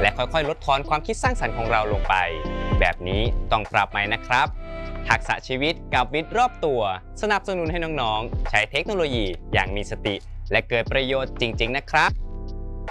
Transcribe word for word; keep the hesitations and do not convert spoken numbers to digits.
และค่อยๆลดทอนความคิดสร้างสรรค์ของเราลงไปแบบนี้ต้องปรับใหม่นะครับทักษะชีวิตกับมิตรรอบตัวสนับสนุนให้น้องๆใช้เทคโนโลยีอย่างมีสติและเกิดประโยชน์จริงๆนะครับ